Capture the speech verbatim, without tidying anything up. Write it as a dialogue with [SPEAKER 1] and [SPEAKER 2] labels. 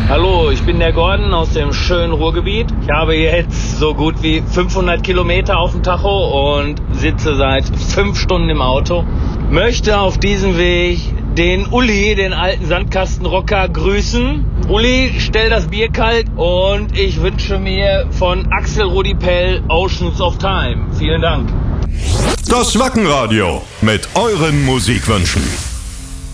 [SPEAKER 1] Hallo, ich bin der Gordon aus dem schönen Ruhrgebiet. Ich habe jetzt so gut wie fünfhundert Kilometer auf dem Tacho und sitze seit fünf Stunden im Auto. Möchte auf diesem Weg den Uli, den alten Sandkastenrocker, grüßen. Uli, stell das Bier kalt und ich wünsche mir von Axel Rudi Pell Oceans of Time. Vielen Dank.
[SPEAKER 2] Das Wackenradio mit euren Musikwünschen.